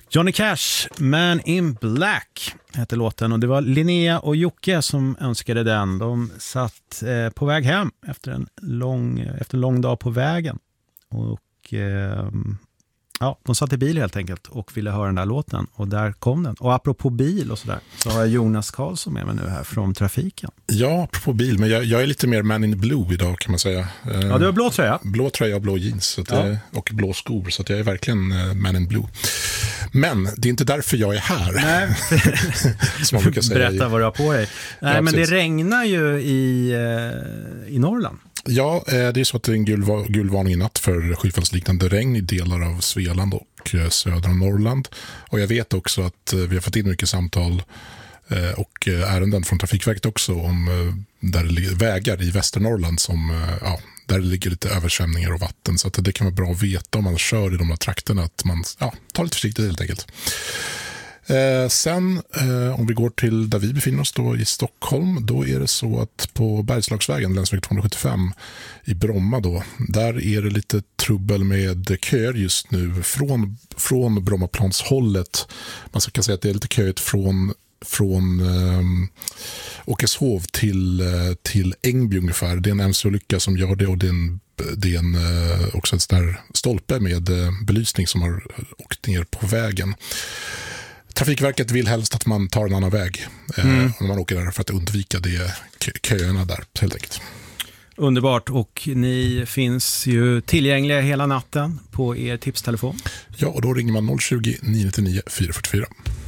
Johnny Cash, Man in Black heter låten, och det var Linnea och Jocke som önskade den. De satt på väg hem efter en lång dag på vägen, och de satt i bil helt enkelt och ville höra den där låten, och där kom den. Och apropå bil och sådär, så har jag Jonas Karlsson med mig nu här från trafiken. Ja, apropå bil, men jag är lite mer Man in Blue idag, kan man säga. Ja, du har blå tröja. Blå tröja och blå jeans så att och blå skor, så att jag är verkligen Man in Blue. Men det är inte därför jag är här. Nej. Som man brukar säga. Berätta vad du har på dig. Nej, men precis. Det regnar ju i Norrland. Ja, det är så att det är en gul varning i natt för skyfallsliknande regn i delar av Svealand och södra Norrland. Och jag vet också att vi har fått in mycket samtal och ärenden från Trafikverket också om där det ligger vägar i Västernorrland som, där det ligger lite översvämningar och vatten. Så att det kan vara bra att veta om man kör i de här trakterna, att man tar lite försiktigt helt enkelt. Sen om vi går till där vi befinner oss då i Stockholm, då är det så att på Bergslagsvägen, länsväg 275 i Bromma då, där är det lite trubbel med köer just nu från Brommaplanshållet. Man kan säga att det är lite köigt från Åkeshov till Ängby ungefär. Det är en MC-olycka som gör det, och det är också en sån där stolpe med belysning som har åkt ner på vägen. Trafikverket vill helst att man tar en annan väg om man åker där, för att undvika köerna där helt enkelt. Underbart, och ni finns ju tillgängliga hela natten på er tipstelefon. Ja, och då ringer man 020 999 444.